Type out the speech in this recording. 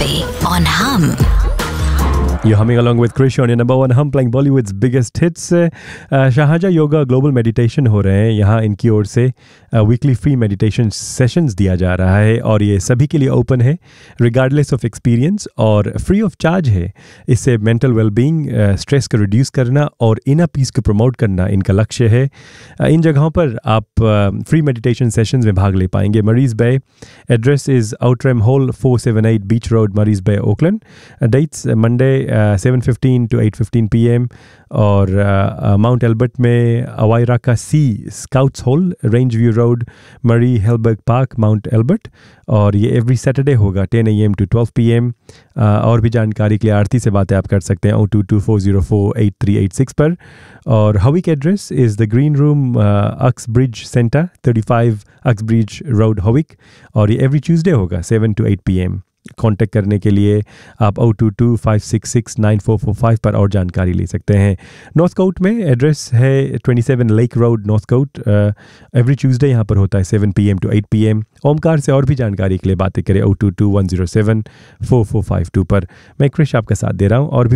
Cafe on Hum. You're humming along with Krish on your number one hum playing Bollywood's biggest hits. Shahjahan yoga global meditation हो रहे हैं यहाँ इनकी ओर से weekly free meditation sessions दिया जा रहा है और ये सभी के लिए ओपन है रिगार्डलेस ऑफ एक्सपीरियंस और फ्री ऑफ चार्ज है. इससे मेंटल वेलबींग स्ट्रेस को रिड्यूस करना और इनर पीस को प्रमोट करना इनका लक्ष्य है. इन जगहों पर आप फ्री मेडिटेशन सेशंस में भाग ले पाएंगे. मरीज बे address is आउटरैम hall 478 beach road मरीज बे Oakland. Dates Monday 7:15 to 8:15 p.m. और माउंट एल्बर्ट में अवाइराका सी scouts hall range view road मरी हेलबर्ग पार्क माउंट एल्बर्ट. और ये एवरी सैटरडे होगा 10 a.m. to 12 p.m. और भी जानकारी के लिए आरती से बातें आप कर सकते हैं 02224048386 पर. और हविक address is the green room X bridge centre 35 X bridge road हविक. और ये एवरी ट्यूसडे होगा 7 to 8 p.m. कांटेक्ट करने के लिए आप 022-566-9445 पर और जानकारी ले सकते हैं. नॉर्थ काउट में एड्रेस है 27 lake road north cout. Every Tuesday यहाँ पर होता है 7 p.m. to 8 p.m. ओमकार से और भी जानकारी के लिए बातें करें 022-107-4452 पर. मैं क्रिश आपका साथ दे रहा हूँ और भी